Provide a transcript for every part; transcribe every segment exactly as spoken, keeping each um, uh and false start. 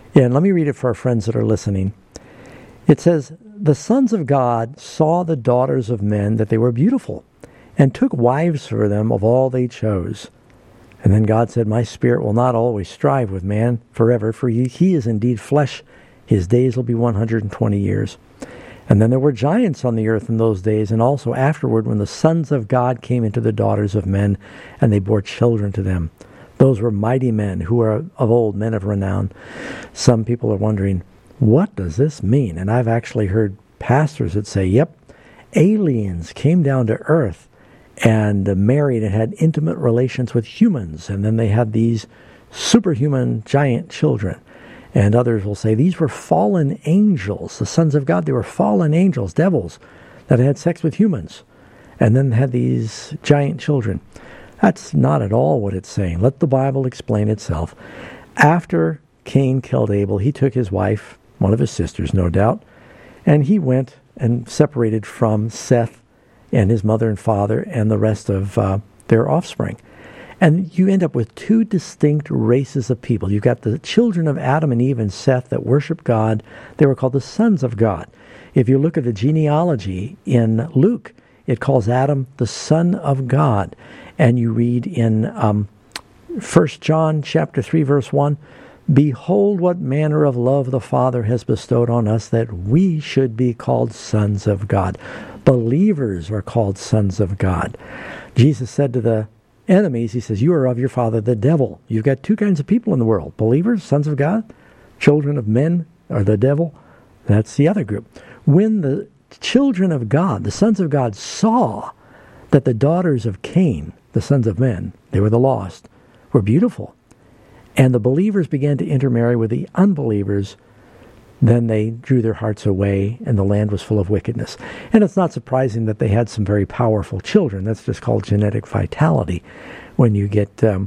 Yeah, and let me read it for our friends that are listening. It says, "The sons of God saw the daughters of men that they were beautiful, and took wives for them of all they chose. And then God said, My spirit will not always strive with man forever, for he, he is indeed flesh. His days will be one hundred twenty years. And then there were giants on the earth in those days, and also afterward when the sons of God came into the daughters of men, and they bore children to them. Those were mighty men who were of old, men of renown." Some people are wondering, what does this mean? And I've actually heard pastors that say, yep, aliens came down to earth and married and had intimate relations with humans, and then they had these superhuman giant children. And others will say these were fallen angels, the sons of God. They were fallen angels, devils, that had sex with humans, and then had these giant children. That's not at all what it's saying. Let the Bible explain itself. After Cain killed Abel, he took his wife, one of his sisters, no doubt, and he went and separated from Seth and his mother and father and the rest of uh, their offspring. And you end up with two distinct races of people. You've got the children of Adam and Eve and Seth that worship God. They were called the sons of God. If you look at the genealogy in Luke, it calls Adam the son of God. And you read in um, First John chapter three, verse one, "Behold what manner of love the Father has bestowed on us, that we should be called sons of God." Believers are called sons of God. Jesus said to the enemies, he says, "You are of your father the devil." You've got two kinds of people in the world. Believers, sons of God, children of men, or the devil. That's the other group. When the children of God, the sons of God, saw that the daughters of Cain, the sons of men, they were the lost, were beautiful, and the believers began to intermarry with the unbelievers, then they drew their hearts away, and the land was full of wickedness. And it's not surprising that they had some very powerful children. That's just called genetic vitality. When you get um,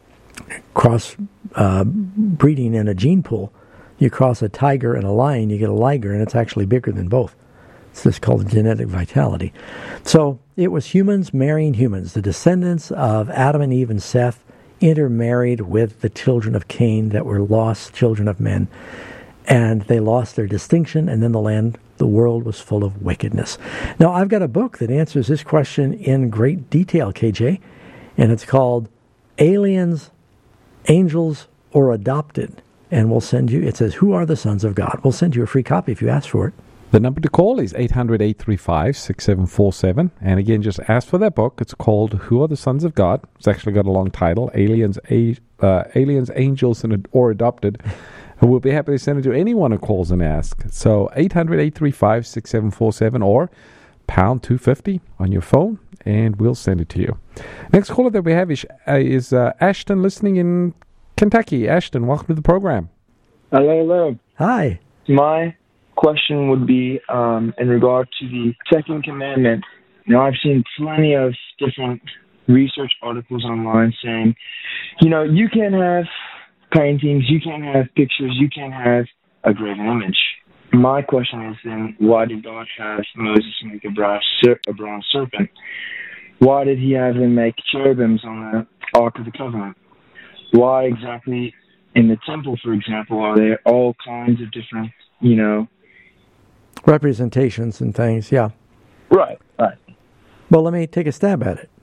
cross uh, breeding in a gene pool, you cross a tiger and a lion, you get a liger, and it's actually bigger than both. It's just called genetic vitality. So it was humans marrying humans. The descendants of Adam and Eve and Seth intermarried with the children of Cain that were lost children of men. And they lost their distinction, and then the land, the world was full of wickedness. Now, I've got a book that answers this question in great detail, K J, and it's called Aliens, Angels, or Adopted. And we'll send you, it says, Who Are the Sons of God? We'll send you a free copy if you ask for it. The number to call is eight hundred, eight three five, six seven four seven. And again, just ask for that book. It's called Who Are the Sons of God? It's actually got a long title, Aliens, a, uh, Aliens, Angels, and or Adopted. And we'll be happy to send it to anyone who calls and asks. So eight hundred, eight three five, six seven four seven or pound two fifty on your phone, and we'll send it to you. Next caller that we have is, uh, is uh, Ashton, listening in Kentucky. Ashton, welcome to the program. Hello, hello. Hi. My question would be um, in regard to the second commandment. Now, I've seen plenty of different research articles online saying, you know, you can't have paintings, you can't have pictures, you can't have a graven image. My question is then, why did God have Moses make a bronze, ser- a bronze serpent? Why did he have him make cherubims on the Ark of the Covenant? Why exactly in the temple, for example, are there all kinds of different, you know, representations and things, yeah. Right, right. Well, let me take a stab at it.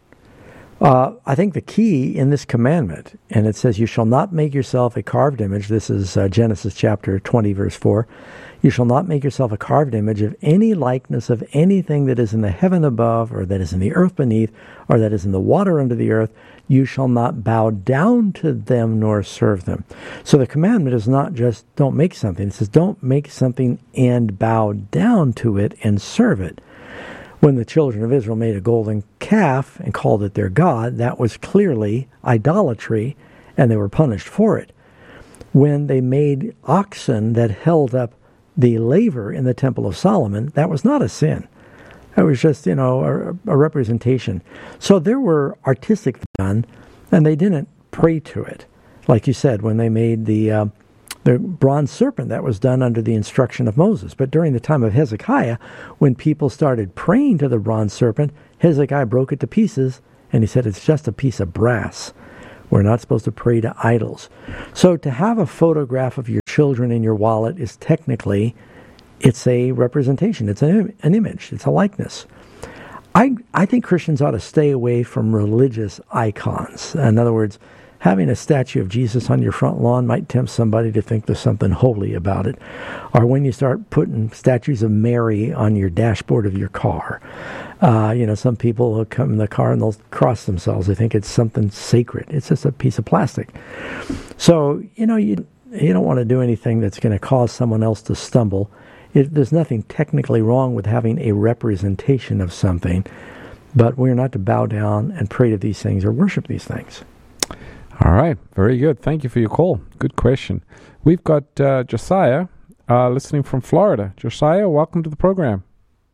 Uh, I think the key in this commandment, and it says, you shall not make yourself a carved image. This is uh, Genesis chapter twenty, verse four. You shall not make yourself a carved image of any likeness of anything that is in the heaven above, or that is in the earth beneath, or that is in the water under the earth. You shall not bow down to them nor serve them. So the commandment is not just don't make something. It says don't make something and bow down to it and serve it. When the children of Israel made a golden calf and called it their God, that was clearly idolatry, and they were punished for it. When they made oxen that held up the laver in the Temple of Solomon, that was not a sin. It was just, you know, a, a representation. So there were artistic done, and they didn't pray to it. Like you said, when they made the uh, the bronze serpent, that was done under the instruction of Moses. But during the time of Hezekiah, when people started praying to the bronze serpent, Hezekiah broke it to pieces, and he said it's just a piece of brass. We're not supposed to pray to idols. So to have a photograph of your children in your wallet is technically, it's a representation. It's an, an image. It's a likeness. I I think Christians ought to stay away from religious icons. In other words, having a statue of Jesus on your front lawn might tempt somebody to think there's something holy about it. Or when you start putting statues of Mary on your dashboard of your car. Uh, you know, some people will come in the car and they'll cross themselves. They think it's something sacred. It's just a piece of plastic. So, you know, you, you don't want to do anything that's going to cause someone else to stumble. It, there's nothing technically wrong with having a representation of something, but we're not to bow down and pray to these things or worship these things. All right. Very good. Thank you for your call. Good question. We've got uh, Josiah uh, listening from Florida. Josiah, welcome to the program.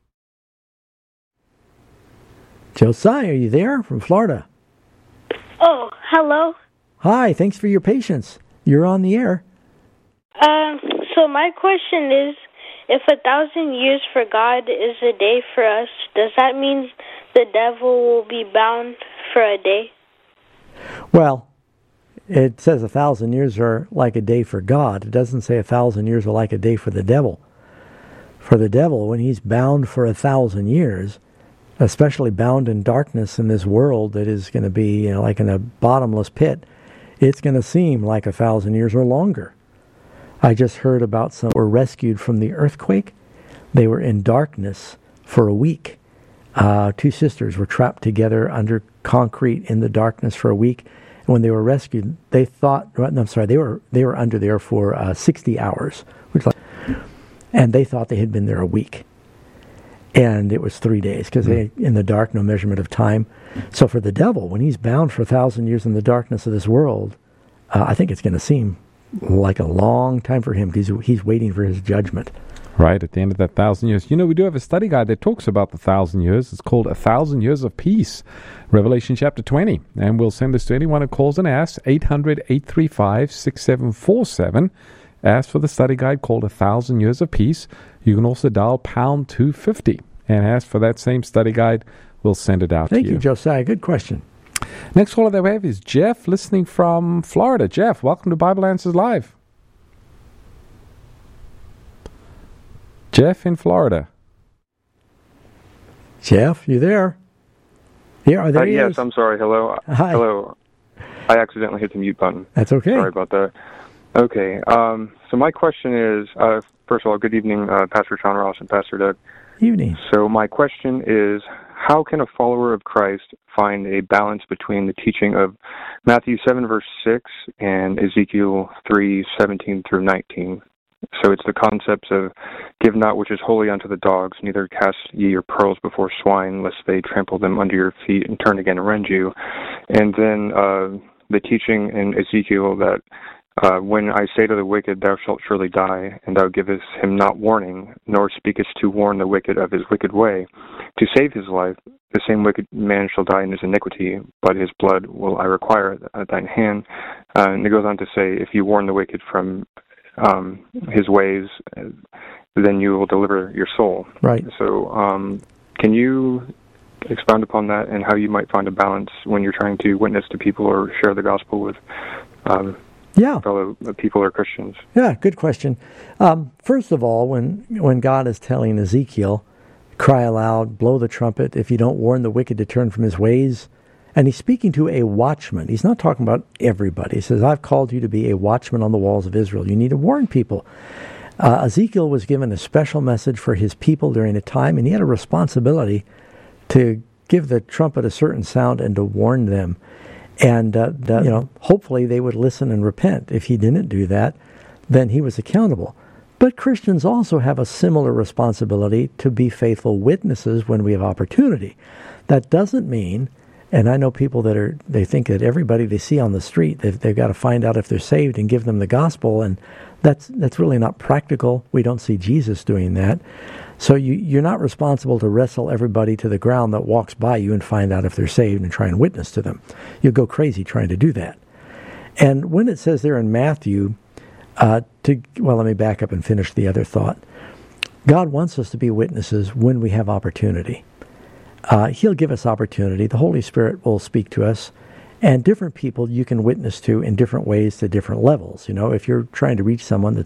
Josiah, are you there from Florida? Oh, hello. Hi. Thanks for your patience. You're on the air. Um. So my question is, if a thousand years for God is a day for us, does that mean the devil will be bound for a day? Well, it says a thousand years are like a day for God. It doesn't say a thousand years are like a day for the devil. For the devil, when he's bound for a thousand years, especially bound in darkness in this world that is going to be, you know, like in a bottomless pit, it's going to seem like a thousand years or longer. I just heard about some were rescued from the earthquake. They were in darkness for a week. Uh, two sisters were trapped together under concrete in the darkness for a week. And when they were rescued, they thought, no, I'm sorry, they were they were under there for uh, sixty hours, which like, and they thought they had been there a week. And it was three days because they in the dark, no measurement of time. So for the devil, when he's bound for a thousand years in the darkness of this world, uh, I think it's going to seem like a long time for him because he's waiting for his judgment. Right, at the end of that thousand years. You know, we do have a study guide that talks about the thousand years. It's called A Thousand Years of Peace, Revelation chapter twenty. And we'll send this to anyone who calls and asks, eight hundred, eight three five, six seven four seven. Ask for the study guide called A Thousand Years of Peace. You can also dial pound two fifty and ask for that same study guide. We'll send it out Thank to you. Thank you, Josiah. Good question. Next caller that we have is Jeff, listening from Florida. Jeff, welcome to Bible Answers Live. Jeff in Florida. Jeff, you there? Yeah, are there uh, he Yes, is. I'm sorry. Hello. Hi. Hello. I accidentally hit the mute button. That's okay. Sorry about that. Okay. Um, so my question is, uh, first of all, good evening, uh, Pastor John Ross and Pastor Doug. Evening. So my question is, how can a follower of Christ find a balance between the teaching of Matthew seven, verse six, and Ezekiel three, seventeen through nineteen? So it's the concepts of, give not which is holy unto the dogs, neither cast ye your pearls before swine, lest they trample them under your feet and turn again and rend you. And then uh, the teaching in Ezekiel that uh, when I say to the wicked, thou shalt surely die, and thou givest him not warning, nor speakest to warn the wicked of his wicked way, to save his life, the same wicked man shall die in his iniquity, but his blood will I require at thine hand. Uh, and it goes on to say, if you warn the wicked from um, his ways, then you will deliver your soul. Right. So um, can you expound upon that and how you might find a balance when you're trying to witness to people or share the gospel with um, yeah. fellow people or Christians? Yeah, good question. Um, first of all, when when God is telling Ezekiel, cry aloud, blow the trumpet, if you don't warn the wicked to turn from his ways, and he's speaking to a watchman. He's not talking about everybody. He says, I've called you to be a watchman on the walls of Israel. You need to warn people. Uh, Ezekiel was given a special message for his people during a time, and he had a responsibility to give the trumpet a certain sound and to warn them. And, uh, that, you know, hopefully they would listen and repent. If he didn't do that, then he was accountable. But Christians also have a similar responsibility to be faithful witnesses when we have opportunity. That doesn't mean, and I know people that are, they think that everybody they see on the street, they've, they've got to find out if they're saved and give them the gospel, and that's that's really not practical. We don't see Jesus doing that. So you, you're not responsible to wrestle everybody to the ground that walks by you and find out if they're saved and try and witness to them. You'll go crazy trying to do that. And when it says there in Matthew, uh, to well, let me back up and finish the other thought. God wants us to be witnesses when we have opportunity. Uh, he'll give us opportunity. The Holy Spirit will speak to us. And different people you can witness to in different ways to different levels. You know, if you're trying to reach someone that